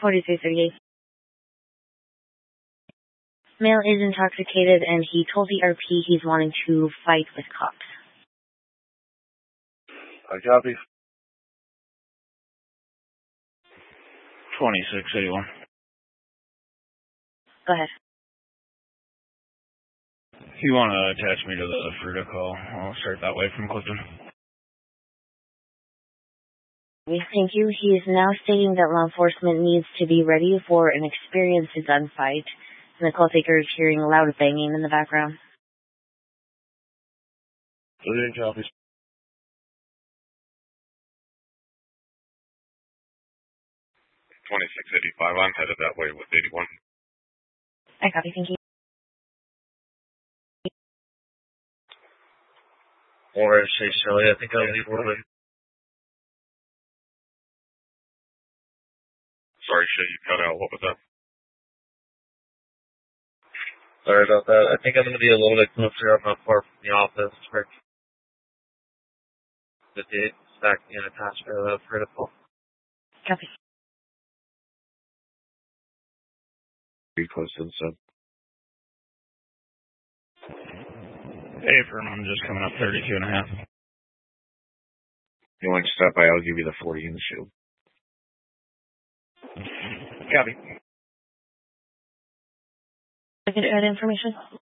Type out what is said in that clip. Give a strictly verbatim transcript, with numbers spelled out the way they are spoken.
forty-three thirty-eight. Male is intoxicated and he told the R P he's wanting to fight with cops. I copy. twenty-six eighty-one. Go ahead. If you want to attach me to the Fruita call, I'll start that way from Clifton. Thank you. He is now stating that law enforcement needs to be ready for an experienced gunfight. And the call taker is hearing loud banging in the background. thirty-eight copies. twenty-six eighty-five, I'm headed that way with eighty-one. I copy, thank you. Or say Shelly, I think I'll leave early. Sorry, shit, you cut out. What was that? Sorry about that. I think I'm going to be a little bit closer. I'm not far from the office. For the date stacked in attached to the critical. Copy. Be close to the sub. Hey, Fern, I'm just coming up thirty-two and a half. You want to stop by, I'll give you the forty in the shield. Copy. I can add information.